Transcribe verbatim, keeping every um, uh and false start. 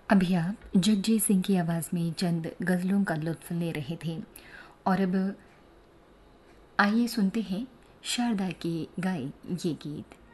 अभी आप जगजीत सिंह की आवाज़ में चंद गज़लों का लुत्फ़ ले रहे थे और अब आइए सुनते हैं शारदा के गाए ये गीत।